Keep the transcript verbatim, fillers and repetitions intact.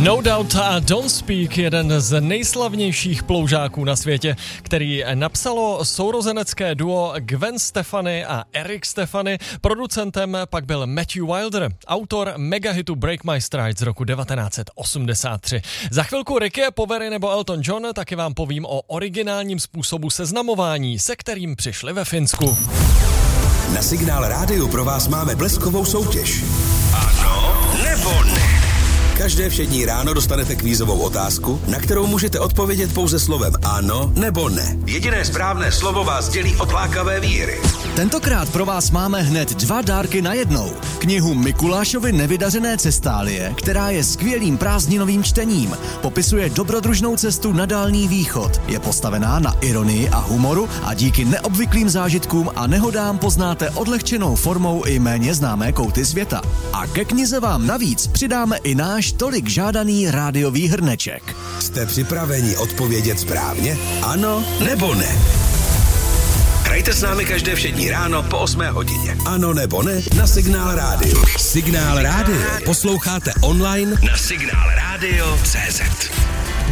No Doubt a Don't Speak, jeden z nejslavnějších ploužáků na světě, který napsalo sourozenecké duo Gwen Stefani a Eric Stefani. Producentem pak byl Matthew Wilder, autor megahitu Break My Stride z roku devatenáct set osmdesát tři. Za chvilku Ricky Poveri nebo Elton John, taky vám povím o originálním způsobu seznamování, se kterým přišli ve Finsku. Na Signál rádiu pro vás máme bleskovou soutěž. Ano nebo ne? Každé všední ráno dostanete kvízovou otázku, na kterou můžete odpovědět pouze slovem ano nebo ne. Jediné správné slovo vás dělí od lákavé výhry. Tentokrát pro vás máme hned dva dárky na jednou. Knihu Mikulášovy nevydařené cestálie, která je skvělým prázdninovým čtením. Popisuje dobrodružnou cestu na Dálný východ. Je postavená na ironii a humoru a díky neobvyklým zážitkům a nehodám poznáte odlehčenou formou i méně známé kouty světa. A ke knize vám navíc přidáme i náš tolik žádaný rádiový hrneček. Jste připraveni odpovědět správně? Ano nebo ne? Hrajte s námi každé všední ráno po osmé hodině. Ano nebo ne na Signál rádiu. Signál rádio posloucháte online na signál radio tečka cé zet.